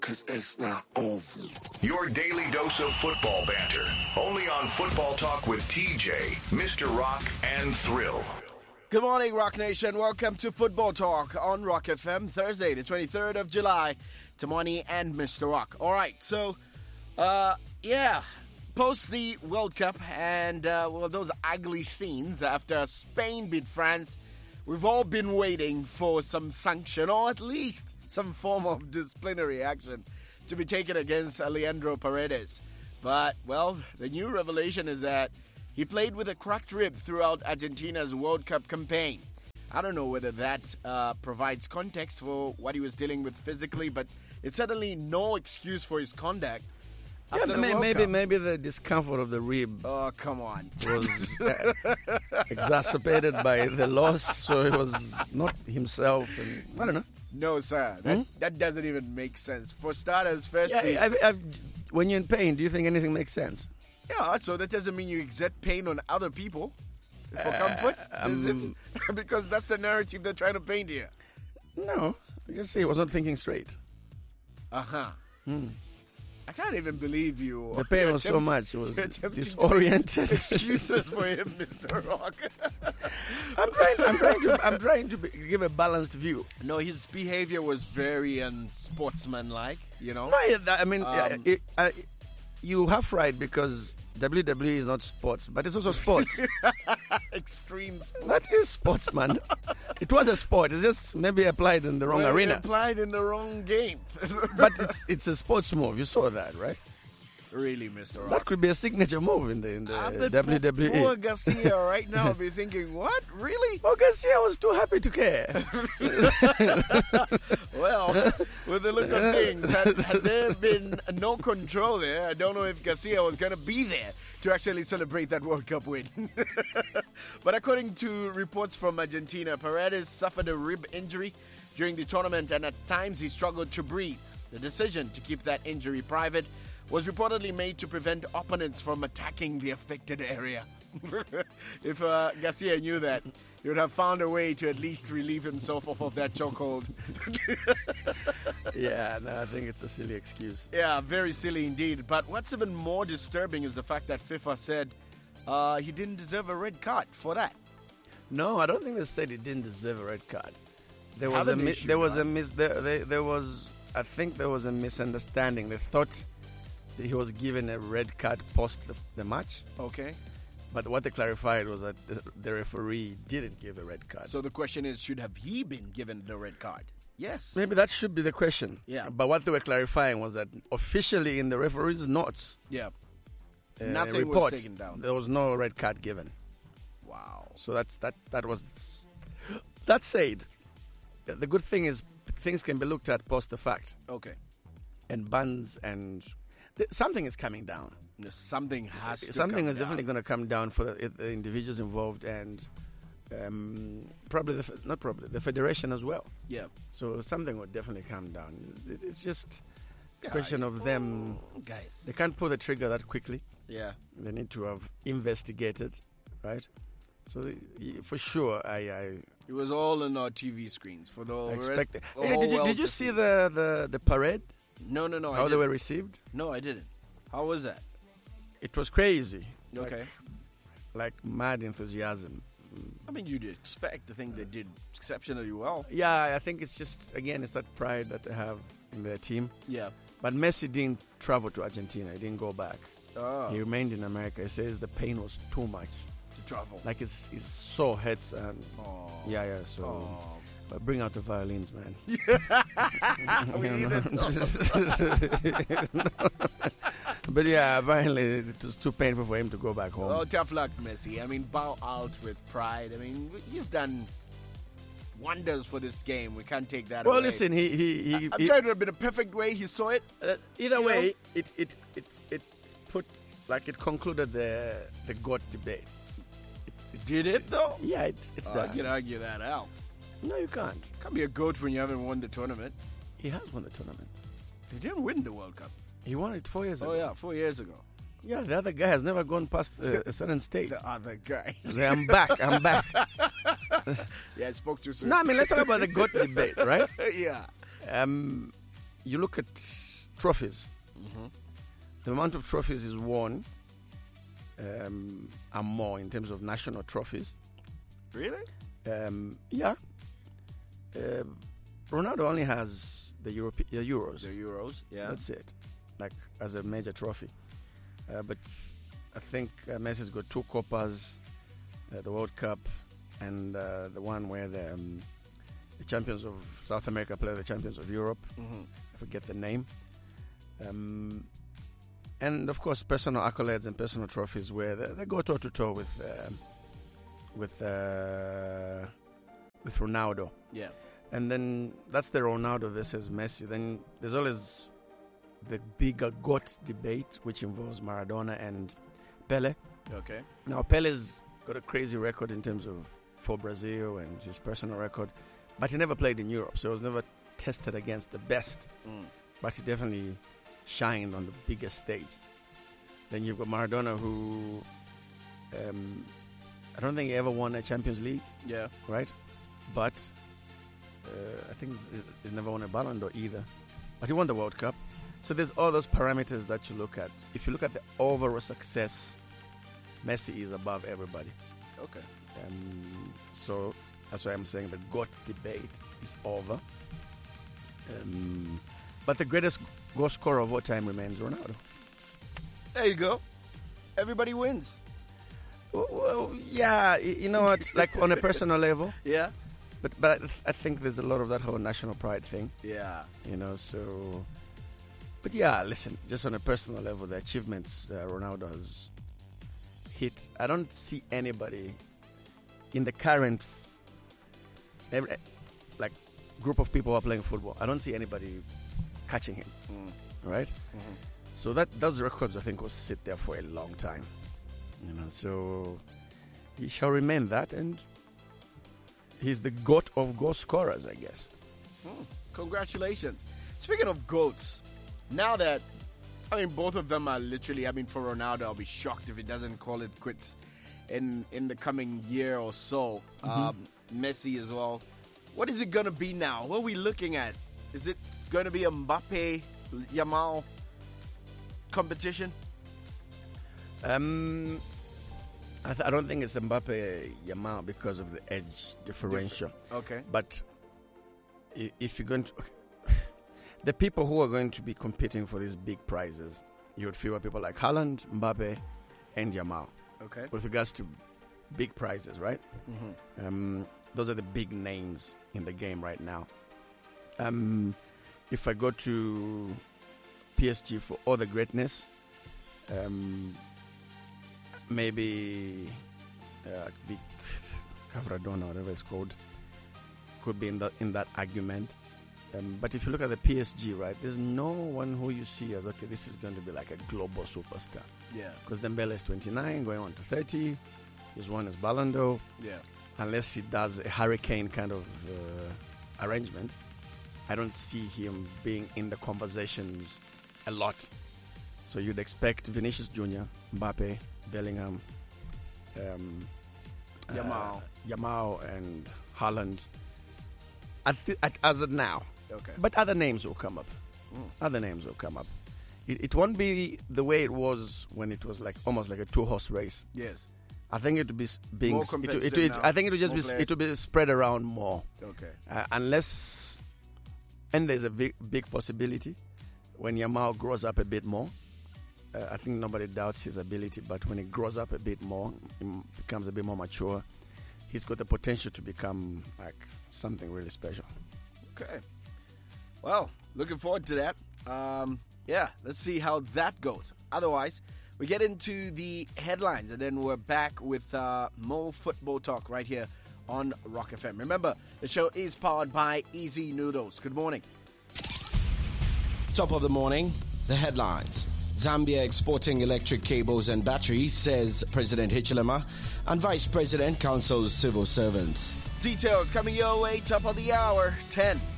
'cause it's not over. Your daily dose of football banter. Only on Football Talk with TJ, Mr. Rock, and Thrill. Good morning, Rock Nation. Welcome to Football Talk on Rock FM, Thursday, the 23rd of July. Tamani and Mr. Rock. All right, so, post the World Cup and, those ugly scenes after Spain beat France, we've all been waiting for some sanction or at least some form of disciplinary action to be taken against Leandro Paredes. But, well, the new revelation is that he played with a cracked rib throughout Argentina's World Cup campaign. I don't know whether that provides context for what he was dealing with physically, but it's certainly no excuse for his conduct. Maybe the discomfort of the rib. Oh, come on. Was exacerbated by the loss, so it was not himself. And I don't know. No, sir. That doesn't even make sense. For starters, firstly... when you're in pain, do you think anything makes sense? Yeah, so that doesn't mean you exert pain on other people for comfort, is it? Because that's the narrative they're trying to paint here. No, I just say he was not thinking straight. Uh-huh. I can't even believe you. The pain was so much, it was disoriented. Excuses for him, Mr. Rock. I'm trying to give a balanced view. No, his behavior was very unsportsmanlike, you know? No, you have right, because WWE is not sports, but it's also sports. Extreme sports. That is sports, man. It was a sport. It's just maybe applied in the wrong arena. Applied in the wrong game. But it's a sports move. You saw that, right? Really, Mr. Rock. That could be a signature move in the WWE. Poor Garcia right now will be thinking, what? Really? Oh, Garcia was too happy to care. Well, with the look of things, had there been no control there, I don't know if Garcia was going to be there to actually celebrate that World Cup win. But according to reports from Argentina, Paredes suffered a rib injury during the tournament, and at times he struggled to breathe. The decision to keep that injury private was reportedly made to prevent opponents from attacking the affected area. If Garcia knew that, he would have found a way to at least relieve himself of that chokehold. Yeah, no, I think it's a silly excuse. Yeah, very silly indeed. But what's even more disturbing is the fact that FIFA said he didn't deserve a red card for that. No, I don't think they said he didn't deserve a red card. There was I think there was a misunderstanding. They thought he was given a red card post the match. Okay. But what they clarified was that the referee didn't give a red card. So the question is, should have he been given the red card? Yes. Maybe that should be the question. Yeah. But what they were clarifying was that officially in the referee's notes, nothing report, was taken down. There was no red card given. Wow. So that was... That said, the good thing is things can be looked at post the fact. Okay. And bans and... Something is coming down. Something has to Something come is down. definitely going to come down for the individuals involved, and the federation as well. Yeah. So something will definitely come down. It's just a question of them. Guys. They can't pull the trigger that quickly. Yeah. They need to have investigated, right? So for sure, It was all on our TV screens for the I whole expect it. whole Hey, world did you to see the parade? No. How they were received? No, I didn't. How was that? It was crazy. Okay. Like mad enthusiasm. I mean, you'd expect. I think they did exceptionally well. Yeah, I think it's just, again, it's that pride that they have in their team. Yeah. But Messi didn't travel to Argentina. He didn't go back. Oh. He remained in America. He says the pain was too much. To travel. Like his sore hurts. And so... Oh. But bring out the violins, man. We need it. But yeah, apparently it was too painful for him to go back home. Oh, tough luck, Messi. I mean, bow out with pride. I mean, he's done wonders for this game. We can't take that away. Well, listen, I'm trying to have been a perfect way he saw it. Either way, it put, like, it concluded the GOAT debate. Did it though? Yeah, it's done. I can argue that out. No, you can't. Can't be a GOAT when you haven't won the tournament. He has won the tournament. They didn't win the World Cup. He won it 4 years ago. Oh yeah, 4 years ago. Yeah, the other guy has never gone past a certain stage. The other guy. I'm back. Yeah, I spoke too soon. No, I mean, let's talk about the GOAT debate, right? Yeah. You look at trophies. The amount of trophies is won are more in terms of national trophies. Really? Yeah. Ronaldo only has the Euros. The Euros, yeah. That's it, like as a major trophy. But I think Messi's got 2 Copas, the World Cup, and the one where the champions of South America play the champions of Europe. I forget the name. And of course, personal accolades and personal trophies where they go toe to toe with Ronaldo. Yeah. And then that's the Ronaldo versus Messi. Then there's always the bigger GOAT debate, which involves Maradona and Pele. Okay. Now, Pele's got a crazy record in terms of for Brazil and his personal record, but he never played in Europe, so he was never tested against the best. But he definitely shined on the biggest stage. Then you've got Maradona, who I don't think he ever won a Champions League. Yeah. Right? But I think he never won a Ballon d'Or either. But he won the World Cup. So there's all those parameters that you look at. If you look at the overall success, Messi is above everybody. Okay. So that's why I'm saying the GOAT debate is over. But the greatest goal scorer of all time remains Ronaldo. There you go. Everybody wins. Well, yeah, you know what? Like on a personal level. Yeah. But I think there's a lot of that whole national pride thing. Yeah. You know, so... But yeah, listen, just on a personal level, the achievements Ronaldo has hit, I don't see anybody in the current group of people who are playing football. I don't see anybody catching him, right? So those records, I think, will sit there for a long time. You know, so he shall remain that, and he's the GOAT of goal scorers, I guess. Congratulations. Speaking of GOATs, now that, both of them are literally, for Ronaldo, I'll be shocked if he doesn't call it quits in the coming year or so. Messi as well. What is it going to be now? What are we looking at? Is it going to be a Mbappe, Yamal competition? I don't think it's Mbappe, Yamal because of the age differential. Okay. But if you're going to... The people who are going to be competing for these big prizes, you would feel people like Haaland, Mbappe, and Yamal. Okay. With regards to big prizes, right? Those are the big names in the game right now. If I go to PSG for all the greatness, maybe Vic Cavradona, whatever it's called, could be in that argument. But if you look at the PSG, right, there's no one who you see as, okay, this is going to be like a global superstar. Yeah. Because Dembele is 29, going on to 30. He's won his Ballon d'Or. Yeah. Unless he does a hurricane kind of arrangement, I don't see him being in the conversations a lot. So you'd expect Vinicius Jr., Mbappe, Bellingham, Yamal and Haaland as of now. Okay. But other names will come up. Other names will come up. It won't be the way it was when it was like almost like a 2-horse race. Yes. I think it would be being. More competitive now. I think it would just be. It would be spread around more. Okay. Unless, and there's a big possibility when Yamal grows up a bit more. I think nobody doubts his ability, but when he grows up a bit more, he becomes a bit more mature. He's got the potential to become like something really special. Okay. Well, looking forward to that. Yeah, let's see how that goes. Otherwise, we get into the headlines, and then we're back with more football talk right here on Rock FM. Remember, the show is powered by Easy Noodles. Good morning. Top of the morning, the headlines. Zambia exporting electric cables and batteries, says President Hichilema, and Vice President counsels civil servants. Details coming your way, top of the hour, 10.